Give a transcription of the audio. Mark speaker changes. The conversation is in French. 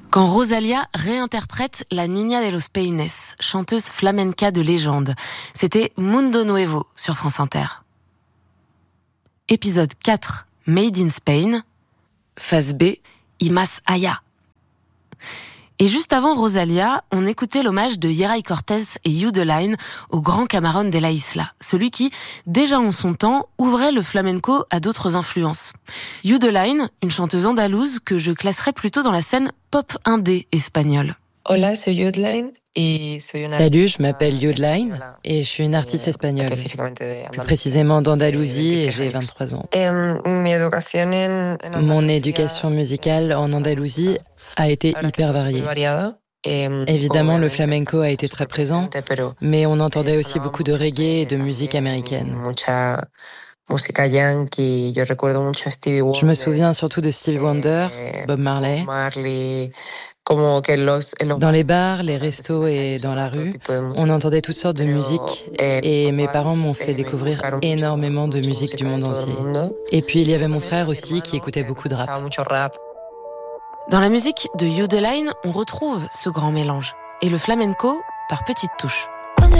Speaker 1: Quand Rosalía réinterprète la Niña de los Peines, chanteuse flamenca de légende. C'était Mundo Nuevo sur France Inter. Épisode 4, Made in Spain. Phase B, Y Más Allá. Et juste avant Rosalía, on écoutait l'hommage de Yeray Cortés et You The Line au grand Camarón de la Isla, celui qui, déjà en son temps, ouvrait le flamenco à d'autres influences. You The Line, une chanteuse andalouse que je classerais plutôt dans la scène pop indé espagnole.
Speaker 2: Hola, soy You The Line.
Speaker 3: Salut, je m'appelle You The Line et je suis une artiste espagnole, plus précisément d'Andalousie, et j'ai 23 ans. Mon éducation musicale en Andalousie a été hyper variée. Évidemment, le flamenco a été très présent, mais on entendait aussi beaucoup de reggae et de musique américaine. Je me souviens surtout de Stevie Wonder, Bob Marley. Dans les bars, les restos et dans la rue, on entendait toutes sortes de musique et mes parents m'ont fait découvrir énormément de musique du monde entier. Et puis il y avait mon frère aussi qui écoutait beaucoup de rap.
Speaker 1: Dans la musique de You The Line, on retrouve ce grand mélange et le flamenco par petites touches.